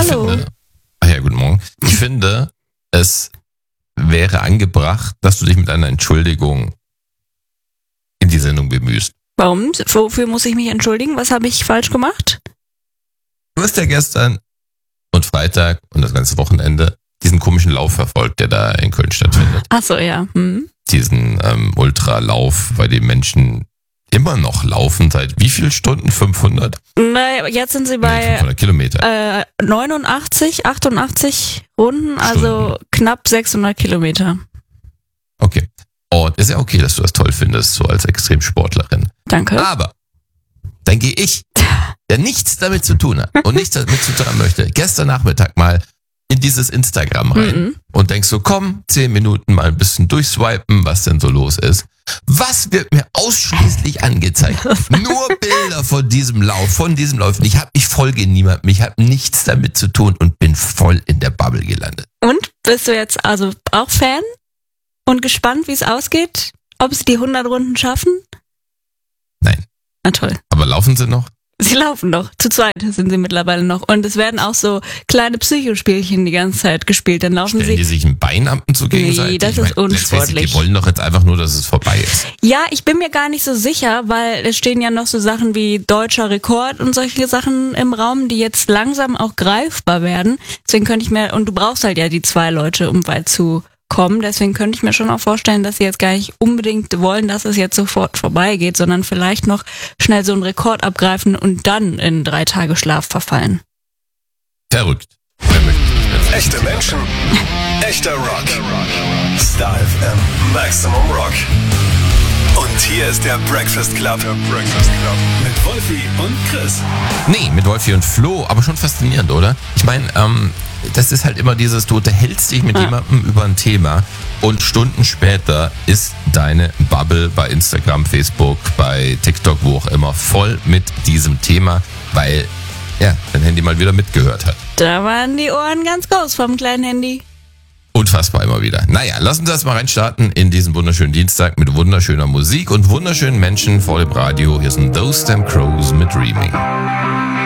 Hallo. Guten Morgen. Ich finde, es wäre angebracht, dass du dich mit einer Entschuldigung in die Sendung bemühst. Warum? Wofür muss ich mich entschuldigen? Was habe ich falsch gemacht? Du hast ja gestern und Freitag und das ganze Wochenende diesen komischen Lauf verfolgt, der da in Köln stattfindet. Ach so, ja. Diesen Ultralauf, bei dem Menschen immer noch laufen, seit wie vielen Stunden? 500? Naja, jetzt sind sie bei 500 Kilometer. 89, 88 Runden, also knapp 600 Kilometer. Okay. Und ist ja okay, dass du das toll findest, so als Extremsportlerin. Danke. Aber dann gehe ich, der nichts damit zu tun hat und nichts damit zu tun möchte, gestern Nachmittag mal in dieses Instagram rein und denkst so, komm, 10 Minuten mal ein bisschen durchswipen, was denn so los ist. Was wird mir ausschließlich angezeigt? Nur Bilder von diesem Lauf. Ich folge niemandem, ich habe nichts damit zu tun und bin voll in der Bubble gelandet. Und? Bist du jetzt also auch Fan? Und gespannt, wie es ausgeht? Ob sie die 100 Runden schaffen? Nein. Na toll. Aber laufen sie noch? Sie laufen noch. Zu zweit sind sie mittlerweile noch. Und es werden auch so kleine Psychospielchen die ganze Zeit gespielt. Dann laufen Stellen die sich ein Bein ab und zu gegenseitig? Nee, das ist unsportlich. Die wollen doch jetzt einfach nur, dass es vorbei ist. Ja, ich bin mir gar nicht so sicher, weil es stehen ja noch so Sachen wie deutscher Rekord und solche Sachen im Raum, die jetzt langsam auch greifbar werden. Deswegen könnte ich mir, und du brauchst halt ja die 2 Leute, um weit zu kommen. Deswegen könnte ich mir schon auch vorstellen, dass sie jetzt gar nicht unbedingt wollen, dass es jetzt sofort vorbeigeht, sondern vielleicht noch schnell so einen Rekord abgreifen und dann in 3 Tage Schlaf verfallen. Verrückt. Echte Menschen, echter Rock. Star FM, Maximum Rock. Und hier ist der Breakfast Club. Mit Wolfi und Chris. Nee, mit Wolfi und Flo, aber schon faszinierend, oder? Ich meine, das ist halt immer dieses, du unterhältst dich mit jemandem über ein Thema und Stunden später ist deine Bubble bei Instagram, Facebook, bei TikTok, wo auch immer, voll mit diesem Thema, weil dein Handy mal wieder mitgehört hat. Da waren die Ohren ganz groß vom kleinen Handy. Unfassbar immer wieder. Naja, lass uns das mal reinstarten in diesen wunderschönen Dienstag mit wunderschöner Musik und wunderschönen Menschen vor dem Radio. Hier sind Those Damn Crows mit Dreaming.